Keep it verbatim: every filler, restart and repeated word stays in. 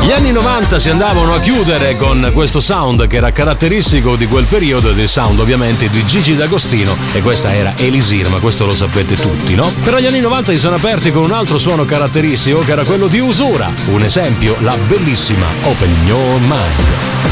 Gli anni novanta si andavano a chiudere con questo sound che era caratteristico di quel periodo ed il sound ovviamente di Gigi D'Agostino, e questa era Elisir, ma questo lo sapete tutti, no? Però gli anni novanta si sono aperti con un altro suono caratteristico che era quello di Usura. Un esempio, la bellissima Open Your Mind.